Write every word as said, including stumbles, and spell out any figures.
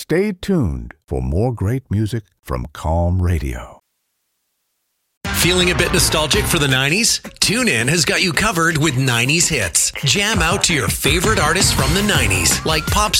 Stay tuned for more great music from Calm Radio. Feeling a bit nostalgic for the nineties? TuneIn has got you covered with nineties hits. Jam out to your favorite artists from the nineties, like pop